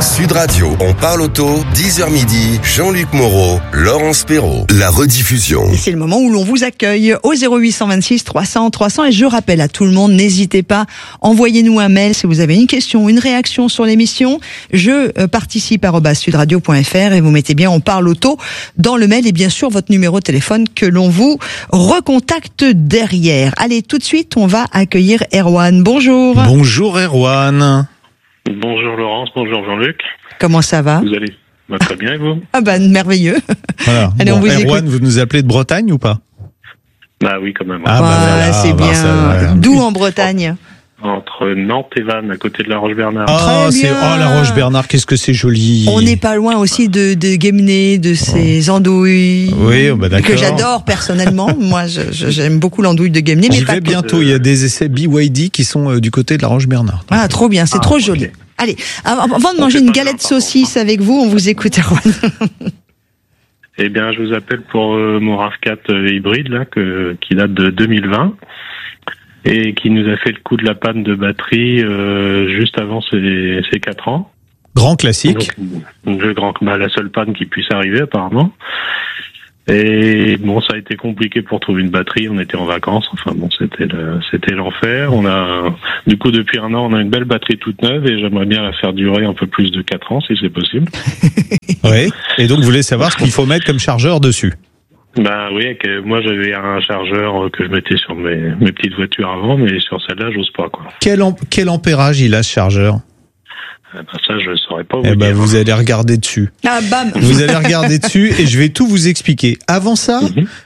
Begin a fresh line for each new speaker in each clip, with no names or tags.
Sud Radio, on parle auto, 10h midi, Jean-Luc Moreau, Laurence Perrault. La rediffusion.
Et c'est le moment où l'on vous accueille au 0826 300 300. Et je rappelle à tout le monde, n'hésitez pas, envoyez-nous un mail si vous avez une question, une réaction sur l'émission. Je participe @sudradio.fr et vous mettez bien on parle auto dans le mail et bien sûr votre numéro de téléphone que l'on vous recontacte derrière. Allez, tout de suite, on va accueillir Erwan. Bonjour.
Bonjour Erwan.
Bonjour Laurence, bonjour Jean-Luc.
Comment ça va ?
Vous allez très bien et vous ?
Ah bah merveilleux.
Voilà.
Allez, on vous
Erwan,
écoute.
vous nous appelez de Bretagne ou pas ?
Bah oui quand même.
Ah,
voilà, c'est bien.
voilà.
D'où en Bretagne ?
Entre Nantes et Vannes, à côté de la Roche-Bernard.
Ah,
Très bien.
la Roche-Bernard, qu'est-ce que c'est joli.
On n'est pas loin aussi de Guémené, de ces andouilles.
Oui, bah d'accord.
Que j'adore personnellement. Moi, j'aime beaucoup l'andouille de Guémené, mais
J'y
pas
vais
que.
bientôt, il y a des essais BYD qui sont du côté de la Roche-Bernard.
Ah, trop bien, c'est trop joli.
ok.
Allez, avant de manger une galette saucisse avec vous, on vous écoute, Erwan.
Eh bien, je vous appelle pour mon RAV4 hybride là, qui date de 2020 et qui nous a fait le coup de la panne de batterie juste avant ses 4 ans.
Grand classique.
Donc, la seule panne qui puisse arriver apparemment. Et bon, ça a été compliqué pour trouver une batterie. On était en vacances. Enfin bon, c'était l'enfer. Du coup, depuis un an, on a une belle batterie toute neuve et j'aimerais bien la faire durer un peu plus de 4 ans si c'est possible.
Oui. Et donc, vous voulez savoir ce qu'il faut mettre comme chargeur dessus.
Bah oui, moi j'avais un chargeur que je mettais sur mes petites voitures avant, mais sur celle-là, j'ose pas quoi.
Quel ampérage il a ce chargeur ?
Ça, je saurais pas vous
Eh ben,
dire.
vous allez regarder dessus.
Ah, bam.
Vous allez regarder dessus et je vais tout vous expliquer. Avant ça,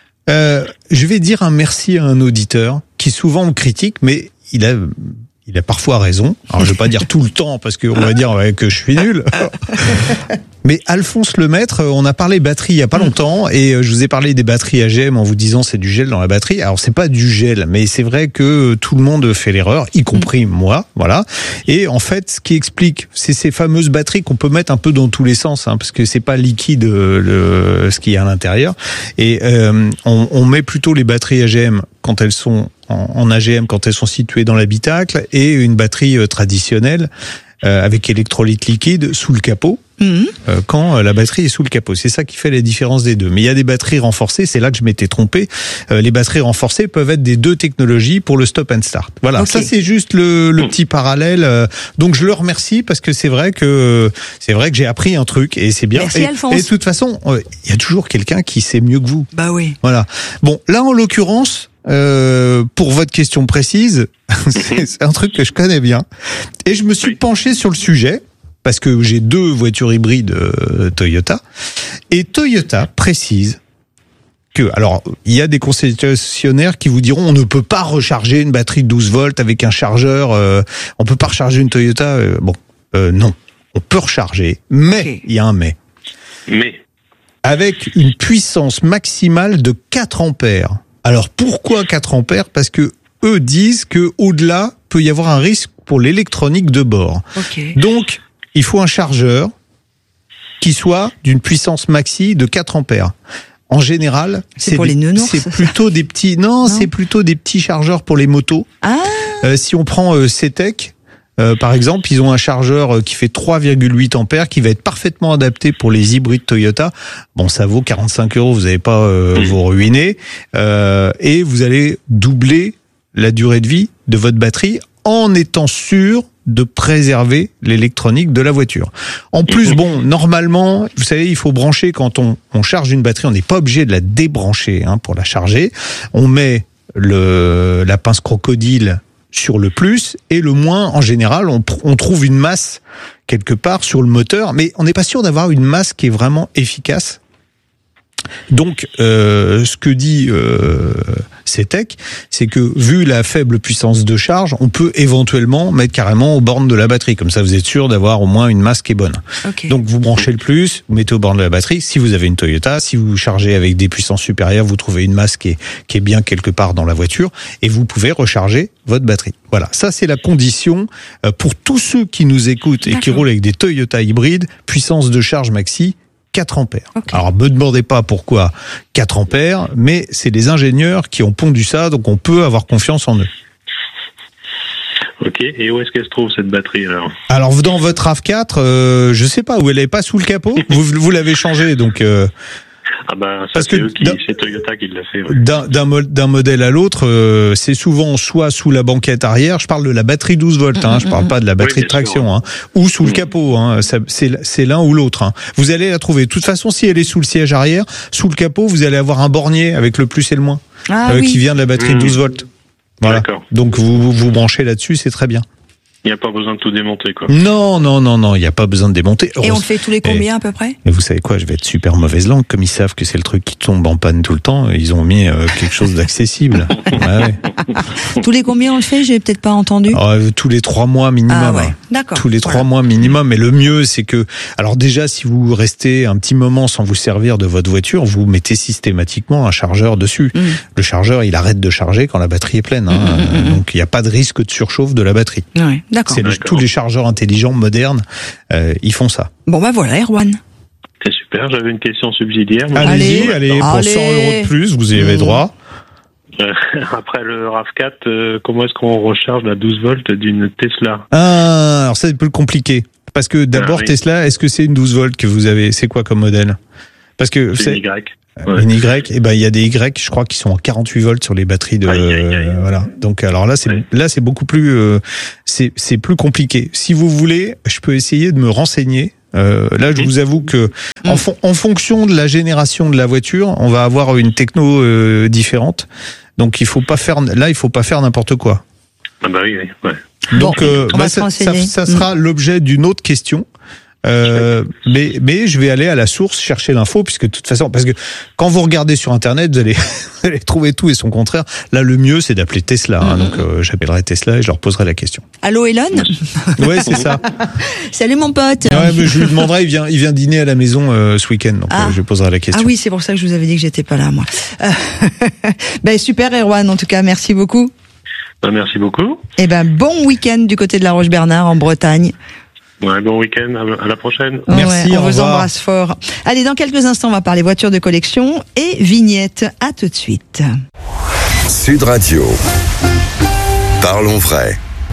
je vais dire un merci à un auditeur qui souvent me critique, mais il a parfois raison. Alors je vais pas dire tout le temps parce qu'on va dire que je suis nul. Mais Alphonse Lemaître, on a parlé batterie il y a pas longtemps et je vous ai parlé des batteries AGM en vous disant c'est du gel dans la batterie. Alors c'est pas du gel, mais c'est vrai que tout le monde fait l'erreur, y compris moi, voilà. Et en fait, ce qui explique, c'est ces fameuses batteries qu'on peut mettre un peu dans tous les sens, parce que c'est pas liquide ce qu'il y a à l'intérieur. Et on met plutôt les batteries AGM quand elles sont en AGM quand elles sont situées dans l'habitacle et une batterie traditionnelle avec électrolyte liquide sous le capot. Quand la batterie est sous le capot. C'est ça qui fait la différence des deux. Mais il y a des batteries renforcées, c'est là que je m'étais trompé. Les batteries renforcées peuvent être des deux technologies pour le stop and start. Voilà, okay. Ça c'est juste le petit parallèle. Donc je le remercie parce que c'est vrai que j'ai appris un truc et c'est bien.
Merci Alphonse.
Et de toute façon, il y a toujours quelqu'un qui sait mieux que vous.
Bah oui.
Voilà. Bon, là en l'occurrence, pour votre question précise, c'est un truc que je connais bien. Et je me suis penché sur le sujet. Parce que j'ai 2 voitures hybrides Toyota. Et Toyota précise que, alors, il y a des concessionnaires qui vous diront on ne peut pas recharger une batterie de 12 volts avec un chargeur, on peut pas recharger une Toyota. Non, on peut recharger, mais il y a un mais.
Mais
avec une puissance maximale de 4 ampères. Alors pourquoi 4 ampères ? Parce que eux disent que au-delà peut y avoir un risque pour l'électronique de bord.
Okay.
Donc il faut un chargeur qui soit d'une puissance maxi de 4 ampères. En général,
c'est pour les nounours,
c'est plutôt des petits. Non, c'est plutôt des petits chargeurs pour les motos.
Ah.
Si on prend CTEC, par exemple, ils ont un chargeur qui fait 3,8 ampères, qui va être parfaitement adapté pour les hybrides Toyota. Bon, ça vaut 45 €, vous n'allez pas vous ruiner, et vous allez doubler la durée de vie de votre batterie en étant sûr de préserver l'électronique de la voiture. En plus, bon, normalement, vous savez, il faut brancher quand on charge une batterie, on n'est pas obligé de la débrancher pour la charger. On met la pince crocodile sur le plus et le moins, en général, on trouve une masse quelque part sur le moteur, mais on n'est pas sûr d'avoir une masse qui est vraiment efficace. Donc, ce que dit CTEC, c'est que vu la faible puissance de charge, on peut éventuellement mettre carrément aux bornes de la batterie. Comme ça, vous êtes sûr d'avoir au moins une masse qui est bonne.
Okay.
Donc, vous branchez le plus, vous mettez aux bornes de la batterie. Si vous avez une Toyota, si vous chargez avec des puissances supérieures, vous trouvez une masse qui est bien quelque part dans la voiture et vous pouvez recharger votre batterie. Voilà, ça c'est la condition pour tous ceux qui nous écoutent et qui roulent avec des Toyota hybrides, puissance de charge maxi 4 ampères. Okay. Alors, me demandez pas pourquoi 4 ampères, mais c'est les ingénieurs qui ont pondu ça, donc on peut avoir confiance en eux.
Ok, et où est-ce qu'elle se trouve cette batterie alors?
Alors dans votre RAV4, je sais pas où elle est, pas sous le capot. Vous l'avez changé, donc.
Ah ben ça
Parce
c'est
que
c'est Toyota qui l'a fait. Ouais.
D'un modèle à l'autre, c'est souvent soit sous la banquette arrière. Je parle de la batterie 12 volts. Je parle pas de la batterie de traction. Hein, ou sous le capot. Hein, c'est l'un ou l'autre. Hein. Vous allez la trouver. De toute façon, si elle est sous le siège arrière, sous le capot, vous allez avoir un bornier avec le plus et le moins qui vient de la batterie 12 volts. Voilà.
D'accord.
Donc vous branchez là-dessus, c'est très bien.
Il n'y a pas besoin de tout démonter, quoi.
Non, il n'y a pas besoin de démonter.
Et on le fait tous les combien à peu près?
Mais vous savez quoi, je vais être super mauvaise langue, comme ils savent que c'est le truc qui tombe en panne tout le temps, ils ont mis quelque chose d'accessible. Ouais.
Tous les combien on le fait? J'ai peut-être pas entendu.
Tous les 3 mois minimum.
Ah ouais, d'accord.
Tous les 3 mois minimum. Mais le mieux, c'est que, alors déjà, si vous restez un petit moment sans vous servir de votre voiture, vous mettez systématiquement un chargeur dessus. Le chargeur, il arrête de charger quand la batterie est pleine. Donc il n'y a pas de risque de surchauffe de la batterie.
Ouais, d'accord.
Tous les chargeurs intelligents modernes, ils font ça.
Bon bah voilà, Erwan.
C'est super, j'avais une question subsidiaire.
Allez, pour 100 € de plus, vous y avez droit.
Après le RAV4, comment est-ce qu'on recharge la 12 volts d'une Tesla?
Alors ça c'est un peu compliqué. Parce que d'abord, Tesla, est-ce que c'est une 12 volts que vous avez? C'est quoi comme modèle? Parce que
c'est une Y.
Ouais. Une Y, et ben il y a des Y, je crois, qui sont en 48 volts sur les batteries de voilà. Donc alors là c'est beaucoup plus c'est plus compliqué. Si vous voulez, je peux essayer de me renseigner. Là, je vous avoue que en fonction de la génération de la voiture, on va avoir une techno différente. Donc il faut pas faire n'importe quoi.
Ah bah oui.
Donc ça sera l'objet d'une autre question. Mais je vais aller à la source chercher l'info, puisque de toute façon, parce que quand vous regardez sur internet, vous allez trouver tout et son contraire. Là, le mieux, c'est d'appeler Tesla. Donc j'appellerai Tesla et je leur poserai la question.
Allô, Elon?
Ouais, c'est ça.
Salut mon pote.
Ouais, mais je lui demanderai. Il vient dîner à la maison ce week-end, donc je lui poserai la question.
Ah oui, c'est pour ça que je vous avais dit que j'étais pas là, moi. Ben super, Erwan. En tout cas, merci beaucoup.
Merci beaucoup.
Et bon week-end du côté de la Roche-Bernard en Bretagne.
Ouais, bon week-end, à la prochaine.
Merci,
on vous embrasse fort. Allez, dans quelques instants, on va parler voitures de collection et vignettes. À tout de suite.
Sud Radio. Parlons vrai.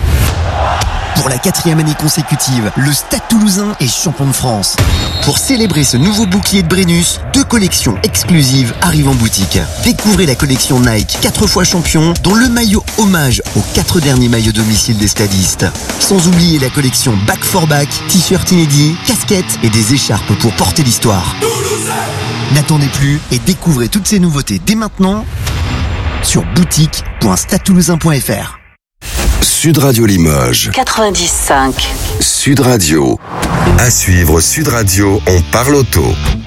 Pour la 4e année consécutive, le Stade Toulousain est champion de France. Pour célébrer ce nouveau bouclier de Brennus, 2 collections exclusives arrivent en boutique. Découvrez la collection Nike 4 fois champion, dont le maillot hommage aux 4 derniers maillots domicile des stadistes. Sans oublier la collection Back for Back, t-shirts inédits, casquettes et des écharpes pour porter l'histoire. N'attendez plus et découvrez toutes ces nouveautés dès maintenant sur boutique.stadetoulousain.fr.
Sud Radio Limoges.
95.
Sud Radio. À suivre Sud Radio, on parle auto.